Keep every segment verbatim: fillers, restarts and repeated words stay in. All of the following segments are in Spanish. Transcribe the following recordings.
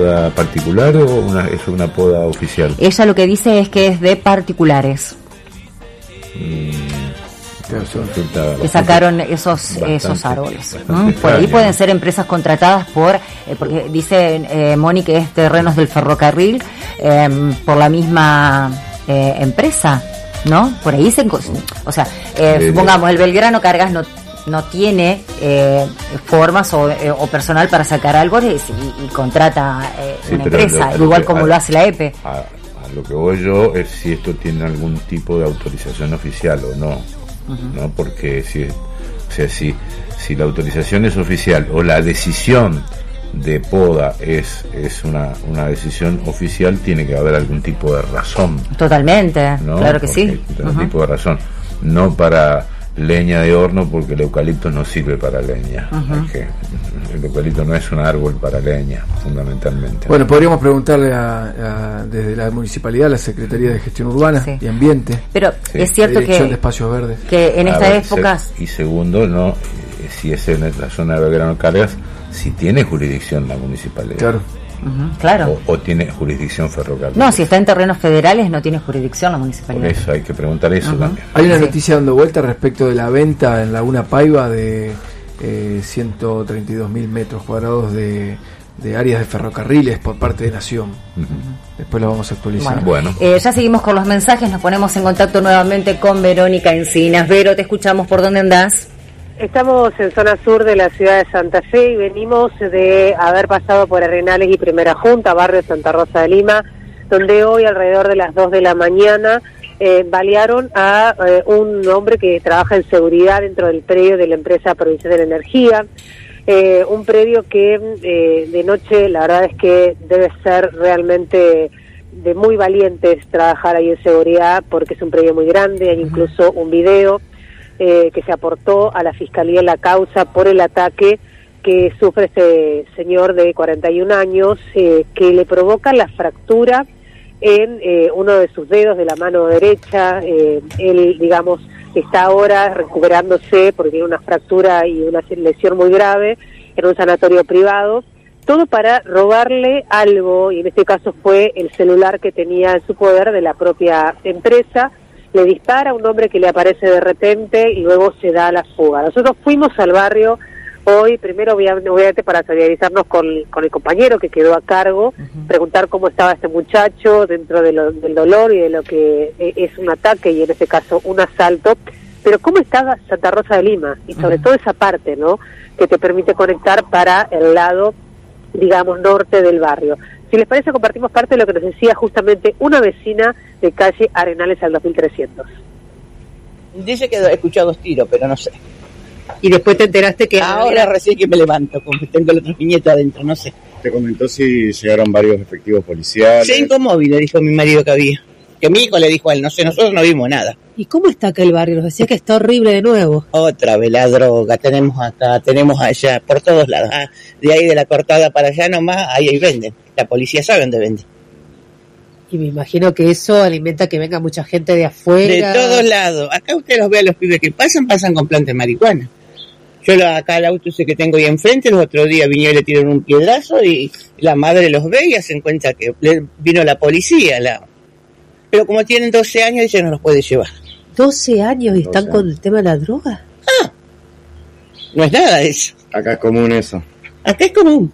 poda particular o una, es una poda oficial? Ella lo que dice es que es de particulares. Mm. Que sacaron esos bastante, esos árboles. ¿Mm? Por ahí pueden ser empresas contratadas por, eh, porque dice eh, Moni que es terrenos del ferrocarril, eh, por la misma eh, empresa, ¿no? Por ahí se, o sea, eh, eh, supongamos el Belgrano Cargas no no tiene eh, formas o, eh, o personal para sacar árboles y, y contrata eh, sí, una empresa, lo, lo igual que, como a, lo hace la E P E. A, a lo que voy yo es si esto tiene algún tipo de autorización oficial o no. Uh-huh. ¿No? Porque si, o sea, si, si la autorización es oficial o la decisión de poda es, es una, una decisión oficial, tiene que haber algún tipo de razón. Totalmente, ¿no? Claro que porque sí. Algún uh-huh. tipo de razón. No para leña de horno, porque el eucalipto no sirve para leña. Uh-huh. Es que el eucalipto no es un árbol para leña, fundamentalmente. Bueno, podríamos preguntarle a, a, desde la municipalidad, a la Secretaría de Gestión Urbana sí. y Ambiente. Pero sí. es cierto que, de espacios verdes. que en estas épocas... Y segundo, no, si es en la zona de Belgrano Cargas, si tiene jurisdicción la municipalidad. Claro. Uh-huh, claro. O, o tiene jurisdicción ferrocarril. No, si está en terrenos federales no tiene jurisdicción la municipalidad. Por eso hay que preguntar eso uh-huh. también. Hay una sí. noticia dando vuelta respecto de la venta en Laguna Paiva de eh, ciento treinta y dos mil metros cuadrados de, de áreas de ferrocarriles por parte de Nación. Uh-huh. Después lo vamos a actualizar. Bueno, bueno. Eh, ya seguimos con los mensajes, nos ponemos en contacto nuevamente con Verónica Encinas. Vero, te escuchamos, ¿por dónde andás? Estamos en zona sur de la ciudad de Santa Fe y venimos de haber pasado por Arenales y Primera Junta, barrio Santa Rosa de Lima, donde hoy alrededor de las dos de la mañana eh, balearon a eh, un hombre que trabaja en seguridad dentro del predio de la empresa Provincial de la Energía, eh, un predio que eh, de noche la verdad es que debe ser realmente de muy valientes trabajar ahí en seguridad porque es un predio muy grande, hay incluso un video Eh, que se aportó a la Fiscalía en la causa por el ataque que sufre este señor de cuarenta y un años, eh, que le provoca la fractura en eh, uno de sus dedos de la mano derecha. Eh, él, digamos, está ahora recuperándose porque tiene una fractura y una lesión muy grave en un sanatorio privado, todo para robarle algo, y en este caso fue el celular que tenía en su poder de la propia empresa. Le dispara a un hombre que le aparece de repente y luego se da la fuga. Nosotros fuimos al barrio hoy, primero obviamente para solidarizarnos con, con el compañero que quedó a cargo, uh-huh. preguntar cómo estaba este muchacho dentro de lo, del dolor y de lo que es un ataque y en este caso un asalto, pero cómo estaba Santa Rosa de Lima y sobre uh-huh. todo esa parte, ¿no?, que te permite conectar para el lado, digamos, norte del barrio. Si les parece, compartimos parte de lo que nos decía justamente una vecina de calle Arenales al dos mil trescientos. Dice que escuchó dos tiros, pero no sé. Y después te enteraste que... Ahora había... recién que me levanto, como que tengo el otro viñeto adentro, no sé. ¿Te comentó si llegaron varios efectivos policiales? Cinco móviles, dijo mi marido que había. Que mi hijo le dijo a él, no sé, nosotros no vimos nada. ¿Y cómo está acá el barrio? Nos decía que está horrible de nuevo. Otra vez la droga, tenemos acá, tenemos allá, por todos lados. Ah, de ahí de la cortada para allá nomás, ahí, ahí venden. La policía sabe dónde vende. Y me imagino que eso alimenta que venga mucha gente de afuera. De todos lados. Acá usted los ve a los pibes que pasan, pasan con plantas de marihuana. Yo lo, acá el auto ese que tengo ahí enfrente, los otros días vinieron y le tiraron un piedrazo y la madre los ve y hacen cuenta que vino la policía. La... Pero como tienen doce años, ella no los puede llevar. ¿doce años y están con el tema de la droga? Ah, no es nada de eso. Acá es común eso. Acá es común.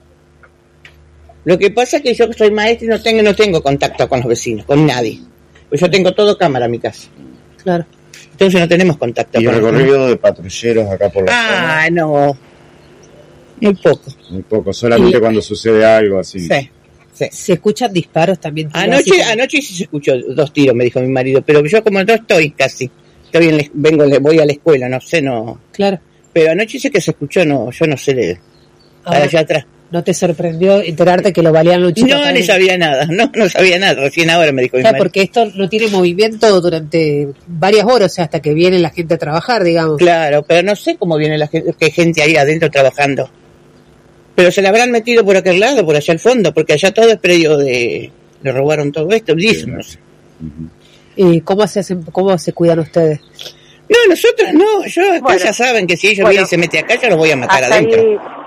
Lo que pasa es que yo soy maestra y no tengo, no tengo contacto con los vecinos, con nadie. Pues yo tengo todo cámara en mi casa. Claro. Entonces no tenemos contacto. ¿Y con el recorrido de patrulleros acá por la zona? Ah, no. Muy poco. Muy poco, solamente y... cuando sucede algo así. Sí, sí. ¿Se escuchan disparos también? Anoche, como... anoche sí se escuchó dos tiros, me dijo mi marido, pero yo como no estoy casi, estoy en, vengo, voy a la escuela, no sé, no. Claro. Pero anoche sí que se escuchó, no, yo no sé de para allá atrás. ¿No te sorprendió enterarte que lo balearon un chico? No, ni sabía nada, no, no sabía nada, recién ahora me dijo mi marido. Porque esto no tiene movimiento durante varias horas, o sea, hasta que viene la gente a trabajar, digamos. Claro, pero no sé cómo viene la gente, que gente ahí adentro trabajando. Pero se la habrán metido por aquel lado, por allá al fondo, porque allá todo es predio de... Le robaron todo esto, dicen, no sé. ¿Y cómo se hacen, cómo se cuidan ustedes? No, nosotros no, yo acá bueno, ya saben que si ellos bueno, vienen y se meten acá, yo los voy a matar adentro. Ahí,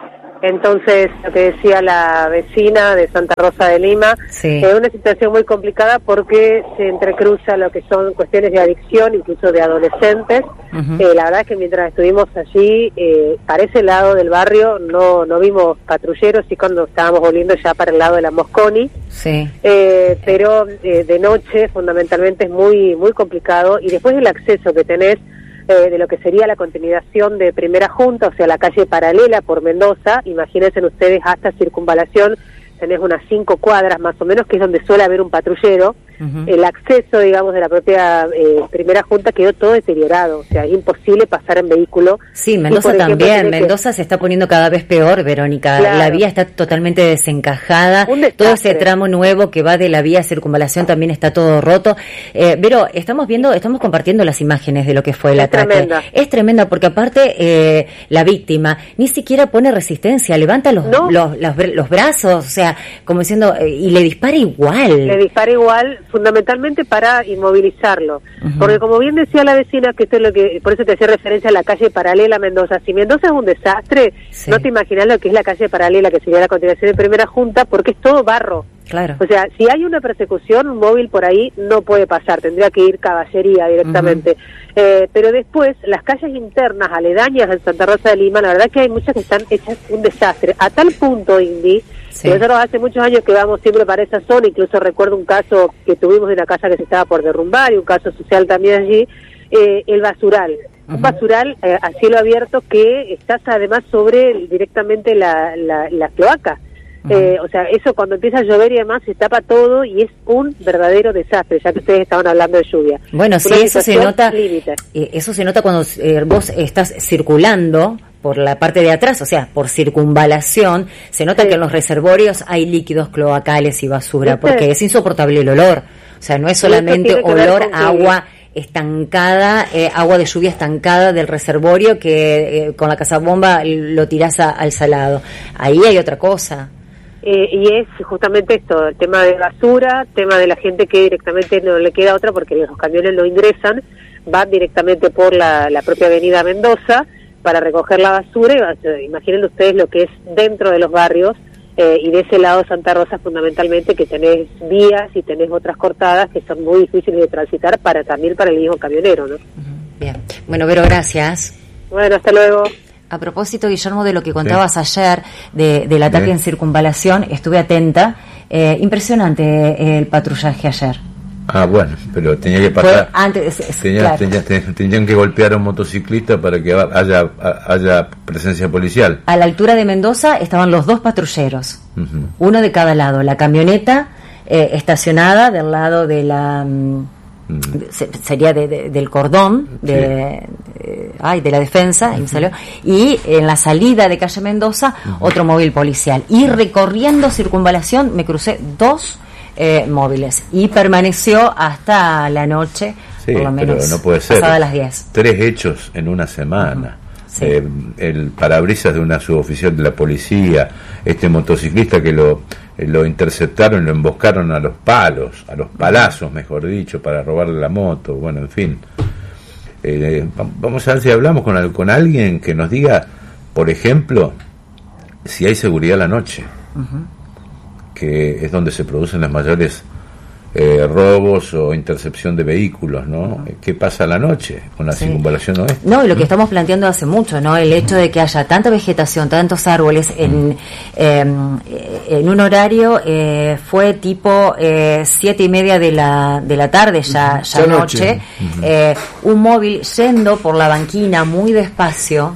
Entonces, lo que decía la vecina de Santa Rosa de Lima, sí. es una situación muy complicada porque se entrecruza lo que son cuestiones de adicción, incluso de adolescentes. Uh-huh. Eh, la verdad es que mientras estuvimos allí, eh, para ese lado del barrio no no vimos patrulleros, y cuando estábamos volviendo ya para el lado de la Mosconi. Sí. Eh, pero eh, de noche, fundamentalmente, es muy muy complicado, y después el acceso que tenés Eh, de lo que sería la continuación de Primera Junta, o sea, la calle paralela por Mendoza, imagínense ustedes hasta Circunvalación, tenés unas cinco cuadras más o menos, que es donde suele haber un patrullero. Uh-huh. El acceso, digamos, de la propia eh, Primera Junta quedó todo deteriorado, o sea, es imposible pasar en vehículo. Sí, Mendoza ejemplo, también, Mendoza que... se está poniendo cada vez peor, Verónica, claro. La vía está totalmente desencajada, todo ese tramo nuevo que va de la vía Circunvalación también está todo roto. Eh, pero estamos viendo, estamos compartiendo las imágenes de lo que fue el es ataque. Tremenda. Es tremenda, porque aparte eh, la víctima ni siquiera pone resistencia, levanta los, ¿no? los, los, los brazos, o sea, como diciendo, eh, y le dispara igual. Le dispara igual, fundamentalmente para inmovilizarlo, uh-huh. porque como bien decía la vecina, que esto es lo que, por eso te hacía referencia a la calle paralela a Mendoza, si Mendoza es un desastre, sí. no te imaginas lo que es la calle paralela, que sería la continuación de Primera Junta, porque es todo barro. Claro. O sea, si hay una persecución, un móvil por ahí no puede pasar, tendría que ir caballería directamente. Uh-huh. Eh, pero después, las calles internas, aledañas en Santa Rosa de Lima, la verdad que hay muchas que están hechas un desastre, a tal punto, Indy, sí. que nosotros hace muchos años que vamos siempre para esa zona, incluso recuerdo un caso que tuvimos de una casa que se estaba por derrumbar, y un caso social también allí, eh, el basural. Uh-huh. Un basural eh, a cielo abierto que está además sobre directamente la, la, la cloaca. Eh, o sea, eso cuando empieza a llover y demás se tapa todo, y es un verdadero desastre, ya que ustedes estaban hablando de lluvia. Bueno, sí, eso se nota, eh, eso se nota cuando eh, vos estás circulando por la parte de atrás, o sea, por circunvalación, se nota sí. que en los reservorios hay líquidos cloacales y basura, ¿viste? Porque es insoportable el olor. O sea, no es solamente olor a agua estancada, eh, agua de lluvia estancada del reservorio que eh, con la cazabomba lo tirás a, al salado. Ahí hay otra cosa. Eh, y es justamente esto, el tema de basura, tema de la gente que directamente no le queda otra porque los camiones no ingresan, van directamente por la, la propia avenida Mendoza para recoger la basura, y imaginen ustedes lo que es dentro de los barrios, eh, y de ese lado Santa Rosa fundamentalmente, que tenés vías y tenés otras cortadas que son muy difíciles de transitar para también para el mismo camionero, ¿no? Bien, bueno, Vero, gracias. Bueno, hasta luego. A propósito, Guillermo, de lo que contabas sí. ayer, de, del ataque sí. en Circunvalación, estuve atenta. Eh, impresionante el patrullaje ayer. Ah, bueno, pero tenía que pasar. Fue antes, es, tenía, claro. tenía, ten, tenían que golpear a un motociclista para que haya, haya presencia policial. A la altura de Mendoza estaban los dos patrulleros, uh-huh. uno de cada lado. La camioneta eh, estacionada del lado de la... Um, sería de, de, del cordón de, sí. de, ay, de la defensa, uh-huh. y, salió, y en la salida de calle Mendoza uh-huh. otro móvil policial, y recorriendo Circunvalación me crucé dos eh, móviles, y permaneció hasta la noche, sí, por lo menos pero no puede ser. Pasadas las diez. Tres hechos en una semana. Uh-huh. Sí. eh, el parabrisas de una suboficial de la policía, este motociclista que lo lo interceptaron, lo emboscaron a los palos, a los palazos, mejor dicho, para robarle la moto, bueno, en fin. Eh, vamos a ver si hablamos con, con alguien que nos diga, por ejemplo, si hay seguridad la noche, uh-huh. que es donde se producen las mayores eh, robos o intercepción de vehículos, ¿no? ¿Qué pasa a la noche con la sí. circunvalación oeste? No, y lo que estamos planteando hace mucho, ¿no? El hecho de que haya tanta vegetación, tantos árboles en, eh, en un horario eh, fue tipo eh, siete y media de la de la tarde, ya, ya ya noche, noche. Uh-huh. eh, un móvil yendo por la banquina muy despacio,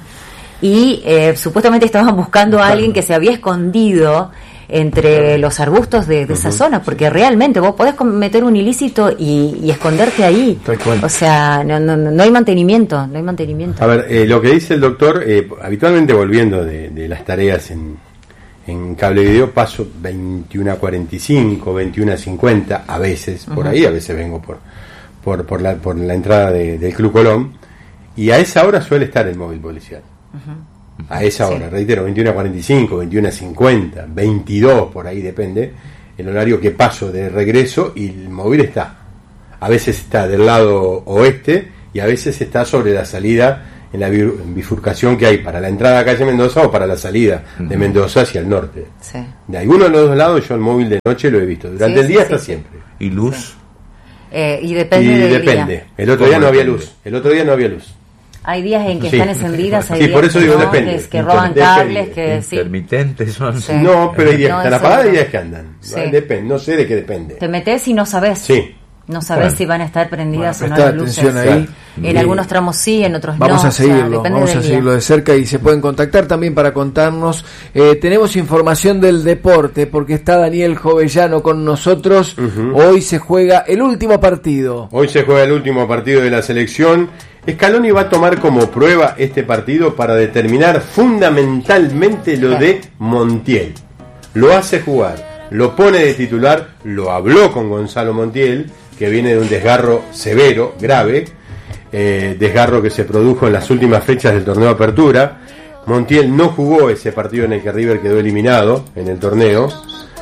y eh, supuestamente estaban buscando a alguien que se había escondido entre los arbustos de, de uh-huh. esa zona, porque realmente vos podés cometer un ilícito y, y esconderte ahí. O sea, no, no, no hay mantenimiento, no hay mantenimiento. A ver, eh, lo que dice el doctor, eh, habitualmente volviendo de, de las tareas en, en cable video, paso veintiuno a cuarenta y cinco, veintiuno a cincuenta, a veces, por uh-huh. ahí, a veces vengo por por por la, por la entrada de, del Club Colón, y a esa hora suele estar el móvil policial. Uh-huh. A esa hora, sí. reitero, veintiuno a cuarenta y cinco, veintiuno a cincuenta, veintidós, por ahí depende, el horario que paso de regreso, y el móvil está. A veces está del lado oeste y a veces está sobre la salida en la bifurcación que hay para la entrada a calle Mendoza o para la salida uh-huh. de Mendoza hacia el norte. Sí. De alguno de los dos lados yo el móvil de noche lo he visto. Durante sí, el día sí, está sí. siempre. ¿Y luz? Sí. Eh, y depende y del depende. día. El otro día no había luz. El otro día no había luz. Hay días en que sí. están encendidas, hay sí, días por eso que, digo, no, depende. que, que roban cables, que sí. Intermitentes son. Sí. No, pero hay días no, que están apagadas y días que andan. Sí. Depende, no sé de qué depende. Te metes y no sabes. Sí. No sabes bueno. si van a estar prendidas bueno, o no las luces. Ahí. En y algunos tramos sí, en otros vamos no. A seguirlo, o sea, vamos a seguirlo de cerca y se pueden contactar también para contarnos. Eh, tenemos información del deporte porque está Daniel Jovellano con nosotros. Uh-huh. Hoy se juega el último partido. Hoy se juega el último partido de la selección. Scaloni va a tomar como prueba este partido para determinar fundamentalmente lo de Montiel. Lo hace jugar, lo pone de titular, lo habló con Gonzalo Montiel, que viene de un desgarro severo, grave, eh, desgarro que se produjo en las últimas fechas del torneo Apertura. Montiel no jugó ese partido en el que River quedó eliminado en el torneo.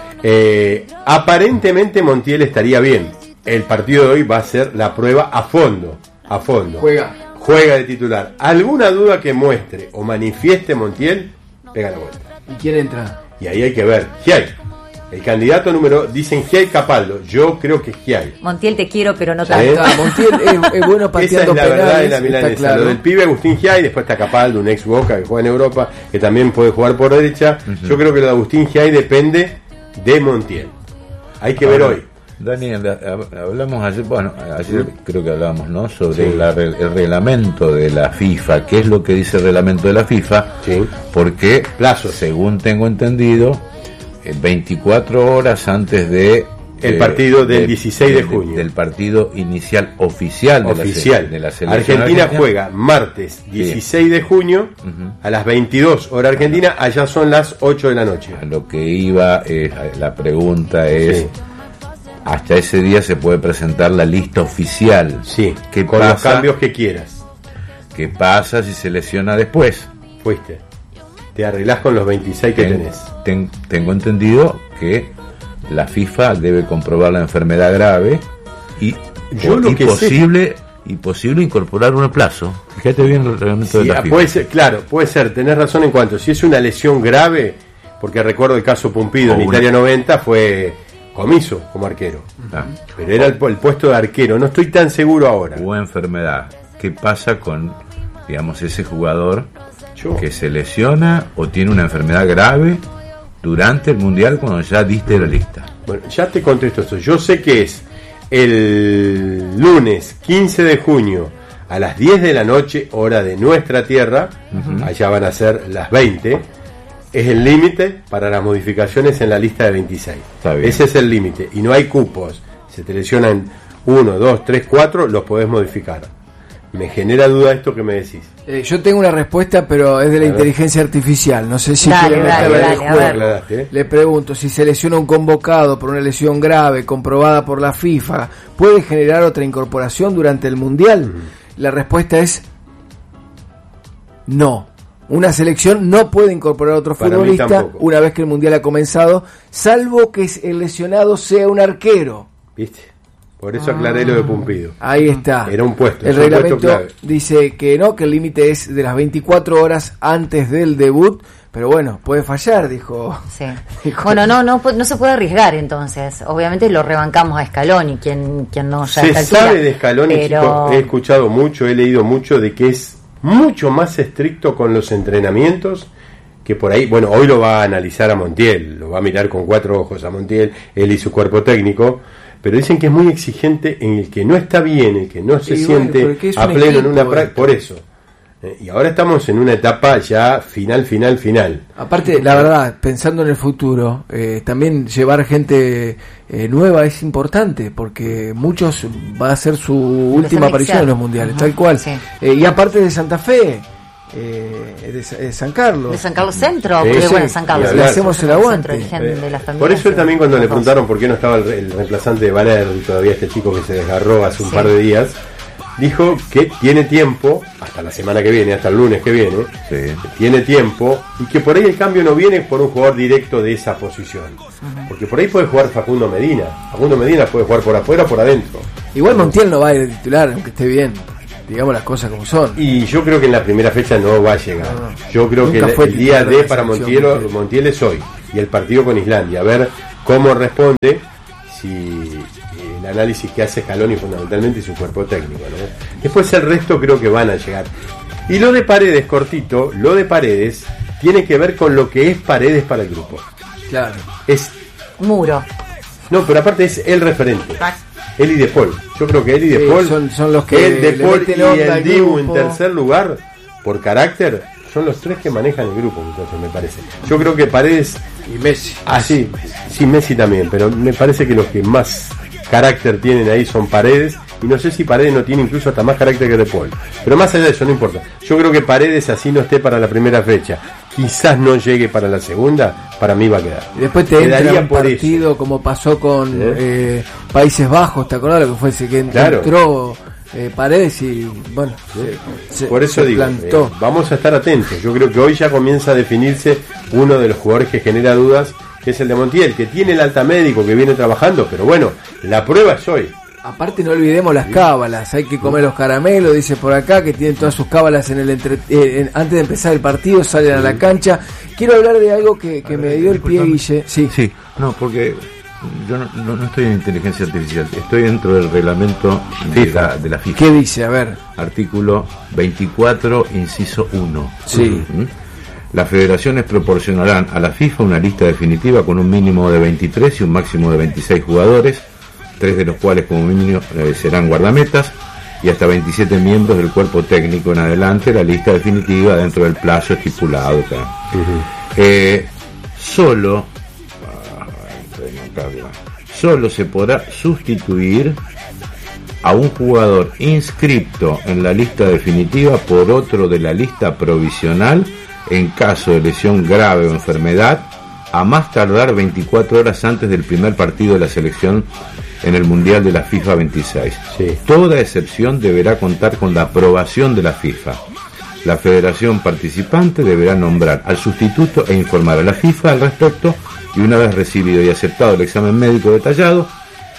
Eh, aparentemente Montiel estaría bien. El partido de hoy va a ser la prueba a fondo, a fondo. Juega. Juega de titular. ¿Alguna duda que muestre o manifieste Montiel? Pega la vuelta. ¿Y quién entra? Y ahí hay que ver. Giai. El candidato número, dicen Giai Capaldo, yo creo que Giai. Montiel te quiero, pero no tanto. ¿Eh? Montiel es, es bueno pateando penales. Esa es la penales, verdad de la milanesa. Claro. Lo del pibe Agustín Giai, después está Capaldo, un ex Boca que juega en Europa, que también puede jugar por derecha. Uh-huh. Yo creo que lo de Agustín Giai depende de Montiel. Hay que Ahora, ver hoy. Daniel, hablamos ayer, bueno, ayer ¿Sí? creo que hablábamos, ¿no? Sobre sí. la, el reglamento de la FIFA. ¿Qué es lo que dice el reglamento de la FIFA? Sí. Porque, plazo, según tengo entendido, veinticuatro horas antes de el eh, partido del de, dieciséis de junio, de, del partido inicial oficial de, oficial. La, de la selección Argentina, Argentina juega martes dieciséis sí. de junio uh-huh. a las veintidós hora Argentina, allá son las ocho de la noche. A lo que iba, eh, la pregunta es, sí. hasta ese día se puede presentar la lista oficial. Sí, ¿Qué con pasa, los cambios que quieras. ¿Qué pasa si se lesiona después? Fuiste. Te arreglás con los veintiséis que ten, tenés. Ten, tengo entendido que la FIFA debe comprobar la enfermedad grave y, Yo o, lo y que posible sé. y posible incorporar un plazo. Fíjate bien el reglamento sí, de la FIFA. Puede ser, claro, puede ser, tenés razón en cuanto, si es una lesión grave, porque recuerdo el caso Pumpido o en una... Italia noventa fue Comiso como arquero. Ah. Pero era el, el puesto de arquero, no estoy tan seguro ahora. O enfermedad. ¿Qué pasa con, digamos, ese jugador Yo. que se lesiona o tiene una enfermedad grave durante el Mundial cuando ya diste la lista? Bueno, ya te contesto esto. Yo sé que es el lunes quince de junio a las diez de la noche, hora de nuestra tierra, uh-huh. allá van a ser las veinte, es el límite para las modificaciones en la lista de veintiséis. Ese es el límite, y no hay cupos. Se te lesionan uno, dos, tres, cuatro, los podés modificar. Me genera duda esto que me decís. Eh, yo tengo una respuesta, pero es de la inteligencia artificial. No sé si dale, quieren dale, meterla dale, en el juego. ¿eh? Le pregunto, si se lesiona un convocado por una lesión grave comprobada por la FIFA, ¿puede generar otra incorporación durante el Mundial? Uh-huh. La respuesta es no. Una selección no puede incorporar a otro Para futbolista una vez que el Mundial ha comenzado, salvo que el lesionado sea un arquero. ¿Viste? Por eso aclaré ah. lo de Pumpido. Ahí está. Era un puesto. El reglamento dice que no, que el límite es de las veinticuatro horas antes del debut, pero bueno, puede fallar, dijo. Sí. dijo. Bueno, no, no, no se puede arriesgar entonces. Obviamente lo rebancamos a Scaloni, quien, quien no ya Se sabe de Scaloni, pero... chico, he escuchado mucho, he leído mucho de que es mucho más estricto con los entrenamientos que por ahí. Bueno, hoy lo va a analizar a Montiel, lo va a mirar con cuatro ojos a Montiel, él y su cuerpo técnico. Pero dicen que es muy exigente en el que no está bien, el que no se y siente bueno, a pleno equipo, en una práctica. Por eso. Eh, y ahora estamos en una etapa ya final, final, final. Aparte, la verdad, pensando en el futuro, eh, también llevar gente eh, nueva es importante, porque muchos va a ser su última aparición en los mundiales, uh-huh. tal cual. Sí. Eh, y aparte de Santa Fe. Eh, de, de San Carlos de San Carlos Centro sí, porque sí, bueno San Carlos le hacemos el aguante centro, el de eh, por eso él también cuando le preguntaron por qué no estaba el, el reemplazante de Valer, todavía este chico que se desgarró hace un sí. par de días, dijo que tiene tiempo hasta la semana que viene, hasta el lunes que viene, sí. que tiene tiempo y que por ahí el cambio no viene por un jugador directo de esa posición, uh-huh. porque por ahí puede jugar Facundo Medina Facundo Medina puede jugar por afuera o por adentro. Igual Montiel no va a ir de titular aunque esté bien. digamos las cosas como son. Y yo creo que en la primera fecha no va a llegar. No, yo creo que el, el día D para Montiel, Montiel es hoy, y el partido con Islandia, a ver cómo responde, si el análisis que hace Scaloni fundamentalmente y su cuerpo técnico, ¿no? Después el resto creo que van a llegar. Y lo de Paredes, cortito, lo de Paredes tiene que ver con lo que es Paredes para el grupo. Claro. Es muro. No, pero aparte es el referente. Él y De Paul. Yo creo que él y De Paul sí, son, son los que el De Paul y el Dibu en tercer lugar, por carácter, son los tres que manejan el grupo, entonces me parece. Yo creo que Paredes y Messi. Ah, sí, sí, Messi también, pero me parece que los que más carácter tienen ahí son Paredes, y no sé si Paredes no tiene incluso hasta más carácter que De Paul. Pero más allá de eso, no importa. Yo creo que Paredes así no esté para la primera fecha, quizás no llegue para la segunda, para mí va a quedar. Y después te entra un partido eso. Como pasó con ¿Eh? Eh, Países Bajos, ¿te acordás lo que fue ese que claro. entró eh, Paredes y bueno, se, por eso se digo, plantó. Eh, vamos a estar atentos. Yo creo que hoy ya comienza a definirse uno de los jugadores que genera dudas, que es el de Montiel, que tiene el alta médico, que viene trabajando, pero bueno, la prueba es hoy. Aparte no olvidemos las cábalas, hay que comer los caramelos, dice por acá, que tienen todas sus cábalas en el entre, eh, en, antes de empezar el partido, salen a la cancha. Quiero hablar de algo que, que me dio el pie, Guille. Sí, sí, no, porque yo no, no, no estoy en inteligencia artificial, estoy dentro del reglamento de la, de la FIFA. ¿Qué dice? A ver. Artículo veinticuatro, inciso uno. Sí. ¿Mm? Las federaciones proporcionarán a la FIFA una lista definitiva con un mínimo de veintitrés y un máximo de veintiséis jugadores, tres de los cuales como mínimo eh, serán guardametas, y hasta veintisiete miembros del cuerpo técnico en adelante, la lista definitiva dentro del plazo estipulado. Uh-huh. eh, solo solo se podrá sustituir a un jugador inscripto en la lista definitiva por otro de la lista provisional en caso de lesión grave o enfermedad, a más tardar veinticuatro horas antes del primer partido de la selección en el Mundial de la FIFA veintiséis. Sí. Toda excepción deberá contar con la aprobación de la FIFA. La federación participante deberá nombrar al sustituto e informar a la FIFA al respecto, y una vez recibido y aceptado el examen médico detallado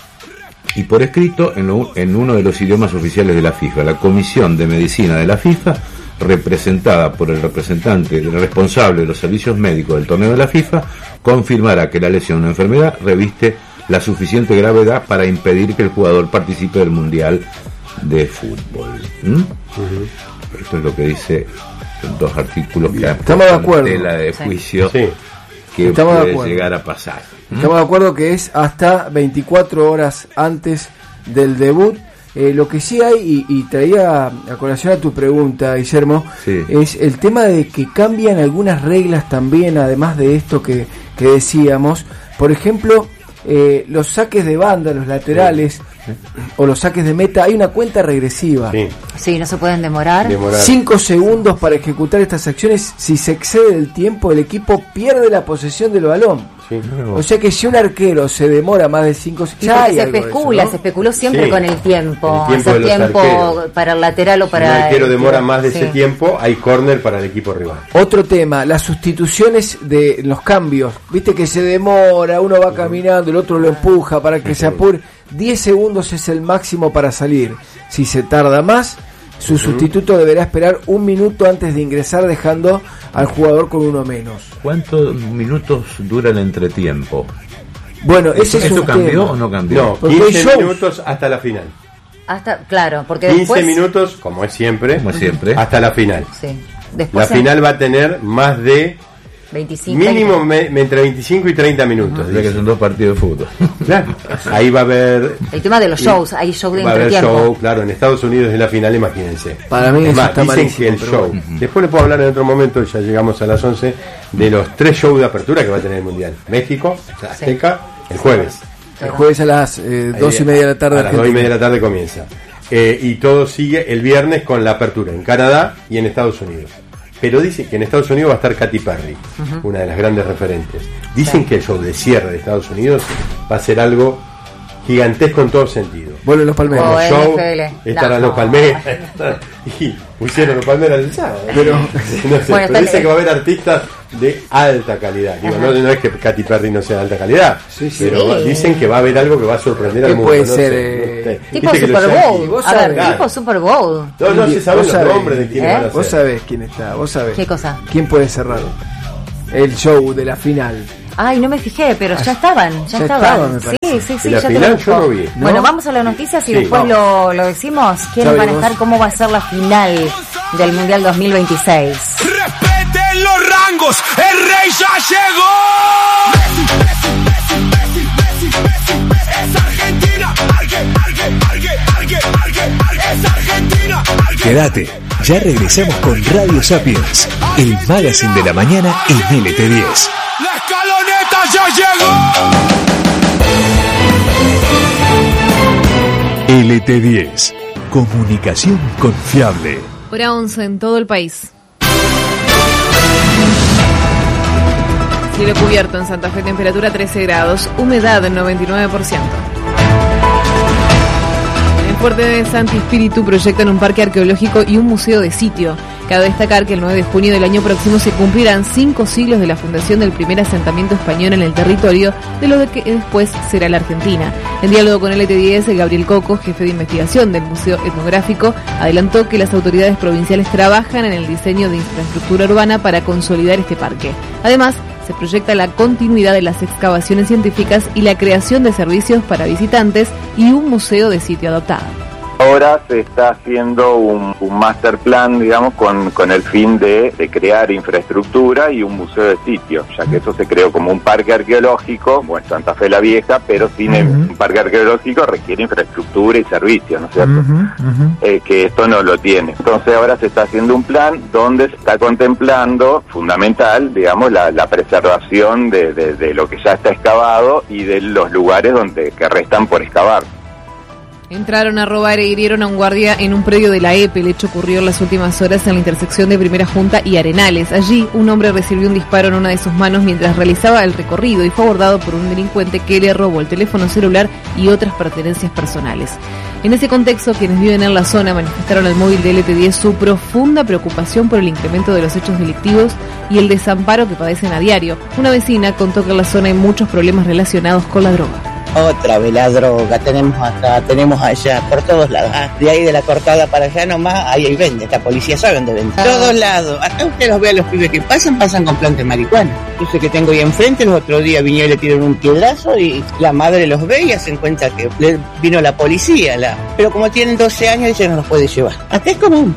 y por escrito en, lo, en uno de los idiomas oficiales de la FIFA, la Comisión de Medicina de la FIFA, representada por el representante el responsable de los servicios médicos del torneo de la FIFA, confirmará que la lesión o enfermedad reviste la suficiente gravedad para impedir que el jugador participe del Mundial de Fútbol. ¿Mm? Uh-huh. Esto es lo que dice dos artículos que estamos de acuerdo. Tela de juicio sí. que estamos puede llegar a pasar. ¿Mm? Estamos de acuerdo que es hasta veinticuatro horas antes del debut. Eh, lo que sí hay, y, y traía a colación a tu pregunta, Guillermo, sí. es el tema de que cambian algunas reglas también, además de esto que, que decíamos. Por ejemplo, eh, los saques de banda, los laterales, sí. o los saques de meta, hay una cuenta regresiva. Sí, sí, no se pueden demorar. demorar. Cinco segundos para ejecutar estas acciones. Si se excede el tiempo, el equipo pierde la posesión del balón. Sí. O sea que si un arquero se demora más de cinco segundos, ya hay se especula, eso, ¿no? Se especuló siempre sí. con el tiempo, el tiempo, tiempo para el lateral o para si un arquero el demora más de sí. ese tiempo, hay córner para el equipo rival. Otro tema, las sustituciones de los cambios, viste que se demora, uno va caminando, el otro lo empuja para que se apure. Diez segundos es el máximo para salir. Si se tarda más, su uh-huh. sustituto deberá esperar un minuto antes de ingresar, dejando al jugador con uno menos. ¿Cuántos minutos dura el entretiempo? Bueno, ese es ¿Eso un cambió tema. o no cambió? No, quince minutos hasta la final. Hasta, claro, porque quince después... minutos, como es siempre, como siempre, hasta la final. Sí. Después la en... final va a tener más de veinticinco, mínimo me, entre veinticinco y treinta minutos. Uh-huh. O sea que son dos partidos de fútbol. Claro. Ahí va a haber el tema de los shows, hay show de va entretiempo. A haber show, claro, en Estados Unidos en la final, imagínense. Para mí es más, está dicen que el show. Bueno. Después les puedo hablar en otro momento, ya llegamos a las once, de los tres shows de apertura que va a tener el Mundial. México, Azteca, sí. el jueves. El jueves a las eh, dos y media de la tarde. A las dos y media de la tarde comienza. Eh, y todo sigue el viernes con la apertura en Canadá y en Estados Unidos. Pero dice que en Estados Unidos va a estar Katy Perry, uh-huh. una de las grandes referentes. Dicen sí. que el show de cierre de Estados Unidos va a ser algo gigantesco en todo sentido. Vuelven los Palmeras. Oh, el show, N F L. estarán no. los Palmeras. Y pusieron los Palmeras el sábado. Pero, no sé, bueno, pero dice que va a haber artistas de alta calidad. Digo, no, no es que Katy Perry no sea de alta calidad, sí, sí. pero Sí. dicen que va a haber algo que va a sorprender al mundo. Puede no ser sé, eh, tipo Viste que Super los Bowl. yankees- A ver, Claro. tipo Super Bowl. No, no se saben Vos los sabés, nombres de quiénes ¿eh? van a Vos ser. sabés quién está, vos sabés. ¿Qué cosa? ¿Quién puede cerrar el show de la final? Ay, no me fijé, pero ya estaban, ya, ya estaban. estaban, me parece. Sí, sí, sí, En la ya te final lo yo busco. no vi. ¿No? Bueno, vamos a las noticias y Sí, después vamos. lo, lo decimos. ¿Quiénes Ya van a veremos. estar? ¿Cómo va a ser la final del Mundial dos mil veintiséis? Respeten los rangos, el rey ya llegó. Es Argentina, argue, argue, argue, argue, argue, argue. Es Argentina, argue. Quédate, ya regresamos con Radio Sapiens, el magazine de la mañana en L T diez. La escaloneta ya llegó. L T diez, comunicación confiable. Hora once en todo el país. Cielo cubierto en Santa Fe, temperatura trece grados, humedad del noventa y nueve por ciento. En Fuerte de Santi Espíritu proyectan un parque arqueológico y un museo de sitio. Cabe destacar que el nueve de junio del año próximo se cumplirán cinco siglos de la fundación del primer asentamiento español en el territorio, de lo que después será la Argentina. En diálogo con L T diez, Gabriel Coco, jefe de investigación del Museo Etnográfico, adelantó que las autoridades provinciales trabajan en el diseño de infraestructura urbana para consolidar este parque. Además, se proyecta la continuidad de las excavaciones científicas y la creación de servicios para visitantes y un museo de sitio adoptado. Ahora se está haciendo un, un master plan, digamos, con, con el fin de, de crear infraestructura y un museo de sitio, ya que eso se creó como un parque arqueológico, bueno, Santa Fe la Vieja, pero sin uh-huh. un parque arqueológico requiere infraestructura y servicios, ¿no es cierto? Uh-huh, uh-huh. Eh, que esto no lo tiene. Entonces ahora se está haciendo un plan donde se está contemplando, fundamental, digamos, la, la preservación de, de, de lo que ya está excavado y de los lugares donde que restan por excavar. Entraron a robar e hirieron a un guardia en un predio de la E P E. El hecho ocurrió en las últimas horas en la intersección de Primera Junta y Arenales. Allí, un hombre recibió un disparo en una de sus manos mientras realizaba el recorrido y fue abordado por un delincuente que le robó el teléfono celular y otras pertenencias personales. En ese contexto, quienes viven en la zona manifestaron al móvil de L T diez su profunda preocupación por el incremento de los hechos delictivos y el desamparo que padecen a diario. Una vecina contó que en la zona hay muchos problemas relacionados con la droga. Otra vez la droga, tenemos acá, tenemos allá, por todos lados. Ah, de ahí de la cortada para allá nomás, ahí, ahí vende, la policía sabe dónde vende. Ah. Todos lados, acá usted los ve a los pibes que pasan, pasan con plantas de marihuana. Yo sé que tengo ahí enfrente, los otros días vinieron y le tiraron un piedrazo y la madre los ve y hacen cuenta que le vino la policía, la... pero como tienen doce años ella no los puede llevar. Acá es común.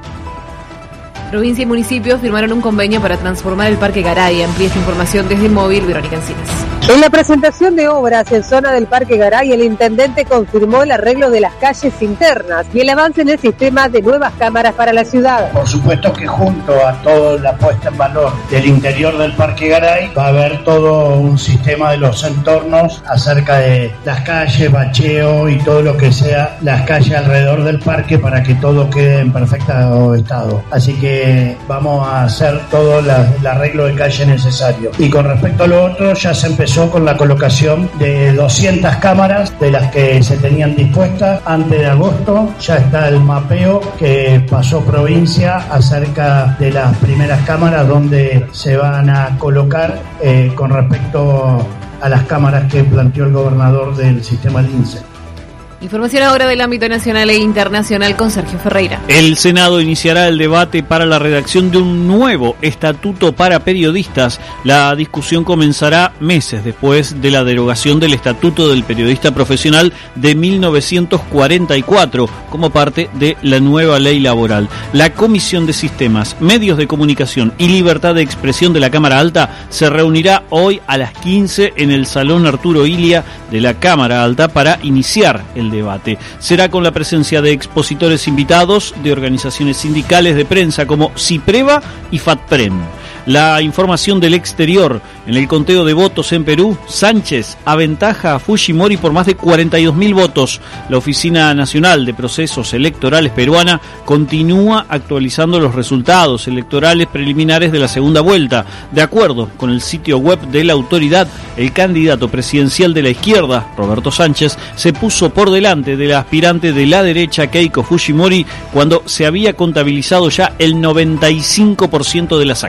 Provincia y municipios firmaron un convenio para transformar el Parque Garay. Amplía esta información desde Móvil, Verónica Encinas. En la presentación de obras en zona del Parque Garay, el intendente confirmó el arreglo de las calles internas y el avance en el sistema de nuevas cámaras para la ciudad. Por supuesto que junto a toda la puesta en valor del interior del Parque Garay va a haber todo un sistema de los entornos acerca de las calles, bacheo y todo lo que sea las calles alrededor del parque para que todo quede en perfecto estado. Así que vamos a hacer todo la, el arreglo de calle necesario. Y con respecto a lo otro, ya se empezó con la colocación de doscientas cámaras de las que se tenían dispuestas antes de agosto. Ya está el mapeo que pasó provincia acerca de las primeras cámaras donde se van a colocar eh, con respecto a las cámaras que planteó el gobernador del sistema Lince. Información ahora del ámbito nacional e internacional con Sergio Ferreira. El Senado iniciará el debate para la redacción de un nuevo estatuto para periodistas. La discusión comenzará meses después de la derogación del Estatuto del Periodista Profesional de mil novecientos cuarenta y cuatro como parte de la nueva ley laboral. La Comisión de Sistemas, Medios de Comunicación y Libertad de Expresión de la Cámara Alta se reunirá hoy a las quince en el Salón Arturo Ilia de la Cámara Alta para iniciar el debate. Será con la presencia de expositores invitados de organizaciones sindicales de prensa como CIPREVA y FATPREM. La información del exterior. En el conteo de votos en Perú, Sánchez aventaja a Fujimori por más de cuarenta y dos mil votos. La Oficina Nacional de Procesos Electorales peruana continúa actualizando los resultados electorales preliminares de la segunda vuelta. De acuerdo con el sitio web de la autoridad, el candidato presidencial de la izquierda, Roberto Sánchez, se puso por delante del aspirante de la derecha, Keiko Fujimori, cuando se había contabilizado ya el noventa y cinco por ciento de las actas.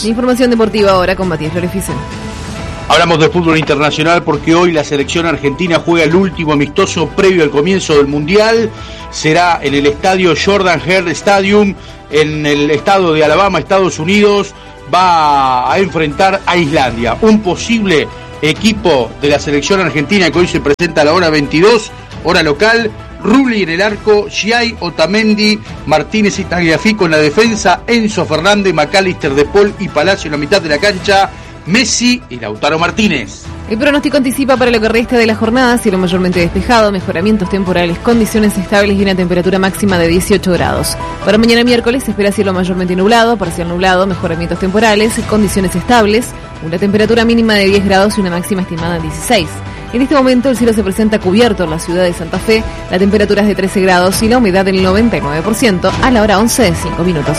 Información deportiva ahora con Matías Loreficen. Hablamos de fútbol internacional porque hoy la selección argentina juega el último amistoso previo al comienzo del Mundial. Será en el estadio Jordan Hare Stadium, en el estado de Alabama, Estados Unidos. Va a enfrentar a Islandia, un posible equipo de la selección argentina que hoy se presenta a la hora veintidós, hora local. Rulli en el arco, Giai, Otamendi, Martínez y Tagliafico en la defensa, Enzo Fernández, McAllister, De Paul y Palacio en la mitad de la cancha, Messi y Lautaro Martínez. El pronóstico anticipa para lo que resta de la jornada cielo mayormente despejado, mejoramientos temporales, condiciones estables y una temperatura máxima de dieciocho grados. Para mañana miércoles se espera cielo mayormente nublado, parcial nublado, mejoramientos temporales, condiciones estables, una temperatura mínima de diez grados y una máxima estimada de dieciséis. En este momento el cielo se presenta cubierto en la ciudad de Santa Fe, la temperatura es de trece grados y la humedad del noventa y nueve por ciento a la hora once de cinco minutos.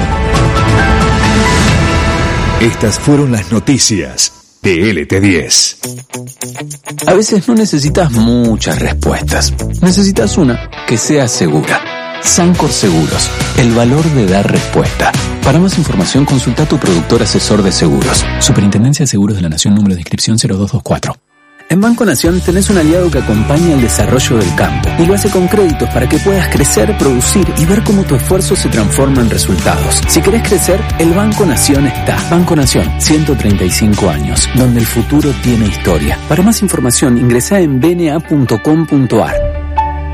Estas fueron las noticias de L T diez. A veces no necesitas muchas respuestas. Necesitas una que sea segura. Sancor Seguros, el valor de dar respuesta. Para más información consulta a tu productor asesor de seguros. Superintendencia de Seguros de la Nación, número de inscripción cero dos dos cuatro. En Banco Nación tenés un aliado que acompaña el desarrollo del campo y lo hace con créditos para que puedas crecer, producir y ver cómo tu esfuerzo se transforma en resultados. Si querés crecer, el Banco Nación está. Banco Nación, ciento treinta y cinco años, donde el futuro tiene historia. Para más información ingresá en b n a punto com punto a r.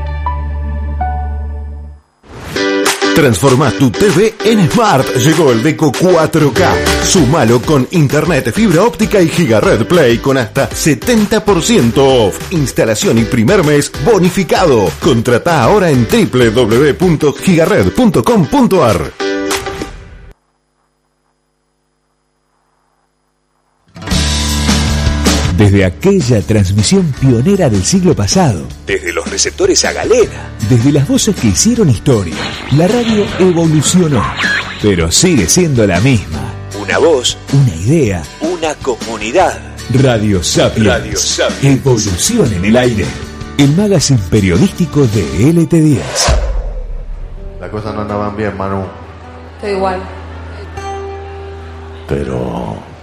Transforma tu T V en Smart. Llegó el Deco cuatro K. Súmalo con internet, fibra óptica y Gigared Play con hasta setenta por ciento off. Instalación y primer mes bonificado. Contratá ahora en doble u doble u doble u punto gigared punto com punto a r. Desde aquella transmisión pionera del siglo pasado, desde los receptores a galera, desde las voces que hicieron historia, la radio evolucionó, pero sigue siendo la misma. Una voz, una idea, una comunidad. Radio Sapiens. Radio Sapiens. Evolución en el aire. El magazine periodístico de L T diez. Las cosas no andaban bien, Manu. Estoy igual. Pero